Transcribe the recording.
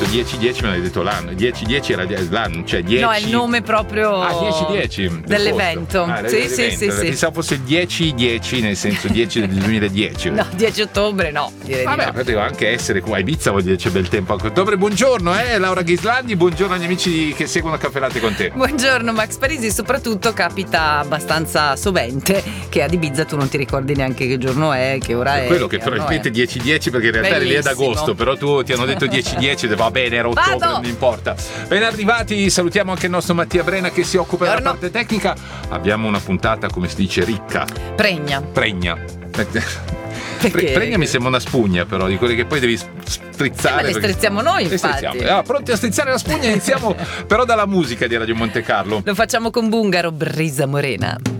10-10 me l'hai detto l'anno. 10-10 era l'anno, cioè 10. No, è il nome proprio 10-10 dell'evento. Sì. Pensavo fosse il 10-10, nel senso 10 del 2010. No, 10 ottobre no, direi vabbè, di no. poteva anche essere qua a Ibiza, vuol dire c'è bel tempo anche ottobre. Buongiorno, Laura Ghislandi, buongiorno agli amici che seguono Caffè Latte con te. Buongiorno Max Parisi, soprattutto capita abbastanza sovente che ad Ibiza tu non ti ricordi neanche che giorno è, che ora è. Quello che probabilmente 10-10 perché in realtà eri lì ad agosto, però tu ti hanno detto 10-10, va bene, era ottobre, non importa. Ben arrivati, salutiamo anche il nostro Mattia Brena che si occupa della parte tecnica. Abbiamo una puntata, come si dice, ricca. Pregna. Pregna mi sembra una spugna, però di quelle che poi devi strizzare. Le strizziamo noi, infatti. Pronti a strizzare la spugna? Iniziamo però dalla musica di Radio Monte Carlo. Lo facciamo con Bungaro, Brisa Morena.